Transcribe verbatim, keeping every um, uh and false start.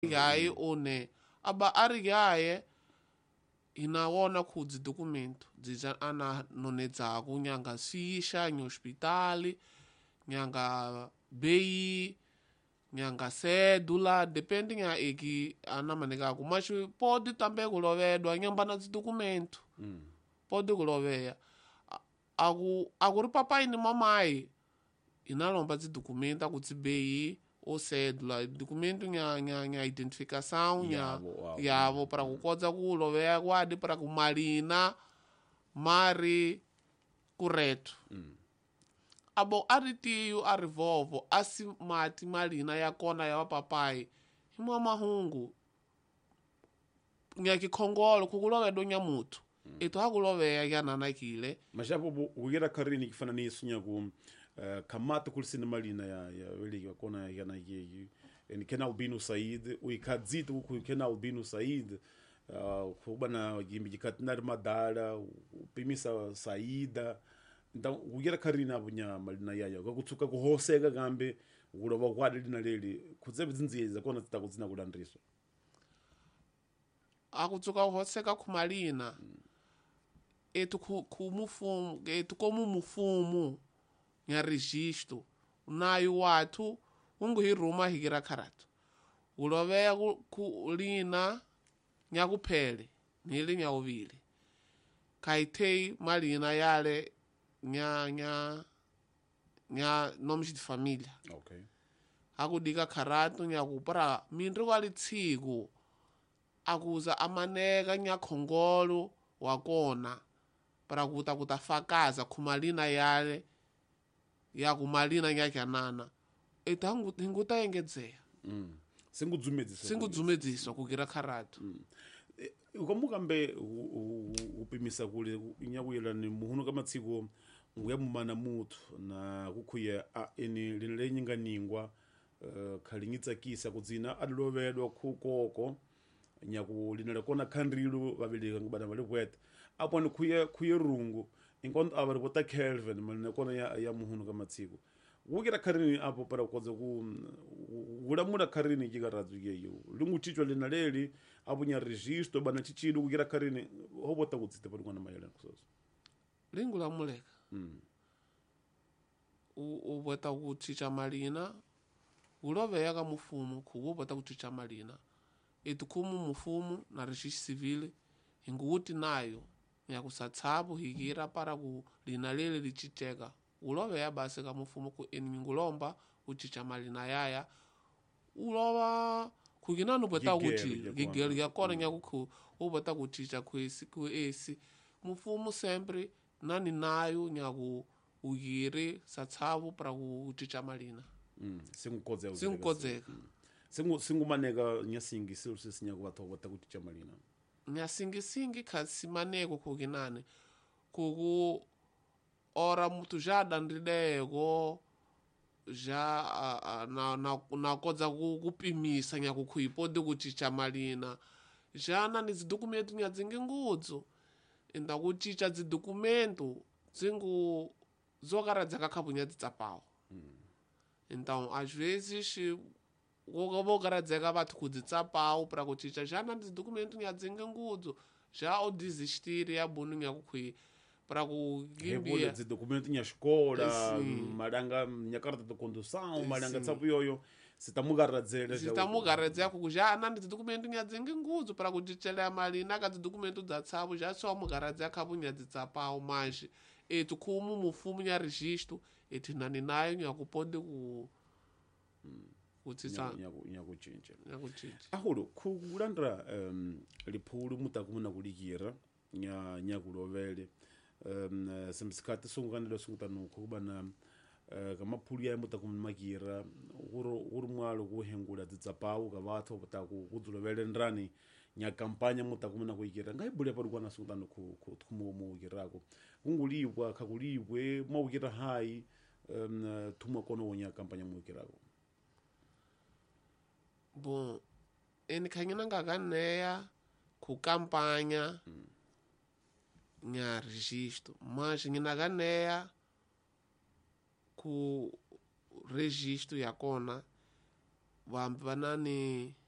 yaye one aba ari yaye inaona kudzi documento dzija ana nonedzako nyanga sisha ny hospitali nyanga bei nyanga cédula depende nya eki ana manekako mas pode também kulovedwa nyambana dzi documento mm. pode kuloveya aku akuri papai ni mamai inalomba dzi documento akudzi bei ou cédula documento nya nya nya identificação nya yavo para kukodza kuloveya kwadi para kumalina mari correto mm. abo ari tiyo ari vovo asi mati malina ya kona ya papai himwa mahungu nya kikhongolo kukulovedwa nya mutu mm. eto hakuloveya yananakile mashapo ukira karini kifananiso nya ku Uh, kamata kulisina malina ya ya weli wakona yana yeyi en kena albino said uikadzito ku kena albino said uh, kubana gimbi jikatnar madara upimisa saida então ugira karina bunya malina yaya kakutsuka kuhoseka gambe ukulova kwadi lina leli kudzebe dzinziza kona zitakuzina kulandriswa akutsuka kuhoseka kumalina mm. etu kumufumu etu komu mufumu nya registro nayo watu ungu hiruma higira karatu uloveya ku lina nya kuphele nili nya uvili kaitei malina yale nya nya nya nomes de família okay akudika karatu nya kupara mindri wali tsiku akuza amaneka nya khongolo wakona para kuta kutafakaza kumalina yale ya kumalina nyakyanana eto hangu hingutayengedzera mm. singudzumedziswa singudzumedziswa kugira karatu mm. e, ukamukambe upimisa kule inyakuyela ni muhuno kamatsiko nguyamumana mutu na kukhuya eni linle nyinganingwa uh, khalinyitsakisa kudzina adilovedwa khukoko nyaku linale kona khandrilo babeleka ngubana bali kweta apo ni khuye khuye rungu inkondo abari kota Kelvin malina kona ya, ya muhuno kamatsiko ukira karini apo para kodza ku ulamula karini kikaradzu yeyo lunguchichwa lina leli apo nya registro bana chichidu ukira karini hobota kudzita pali kwana mayela kusoso lingula muleka mm. ubota kuchicha malina uloveya ka mufumu kubota kuchicha malina etu kumu mufumu na registro civil inguti nayo nyakusatsapo hikira para ku lina lele lichiteka uloveya basi ka mufumu ku eningulomba uchicha malina yaya ulova kukinano bota kuti gigeli yakona nyakuku ubota kuchicha kwesi ku esi mufumu sempre nani nayo nyaku uyire satsapo para kuchicha malina mm. singukodzeka singukodzeka mm. singu singumaneka nyasingi silusinya kubatho bota kuchicha malina nyasingisingi khasimaneko kukinane kuku ora mutu já dandrideko já na na nakodza kupimisa nyakukhuipode kuchicha malina já nani zidokumento nyadzingi ngudzo enda kuchicha zidokumento dzingu zokaradzaka khapunya dzitsapawo mm. então às vezes vokaradzeka vathu kudzitsapawo para kuchicha já nani documento nyadzingi ngudzo já o desistir ya bunu nyakukhui para kugimbia zi documento nya escola malanga nya carta de condução malanga tsapo yoyo sitamugaradzela sitamugaradzela ku já nani documento nyadzingi ngudzo para kuchichela malina ka documento dzatsavo já só mugaradzela khapu nyadzitsapawo mas etu kumu mufumu nya registro etu nani nayo nyakupode ku mm. kutsisa nyakuchinja nyakuchinja aholo kulandra um, liphulu mutakumuna kulikira nya nyakulovele um, semsikati sunganelo sungutanuko kubana uh, kamaphulu ya mutakumakira uro uri mwalo kuhengula dzitsapawu kavatho bataku kudzulovele ndrani nya kampanya mutakumuna kuikira ngaibule pali kwana sungutanu ku kumu kirako kungulibwa khakulibwe mawukira hai um, thuma kono wonya kampanya muikirako bom eni khanyina ngakaneya ku kampanya mm. nya registro mas nyina kaneya ku registro yakona vambi vanani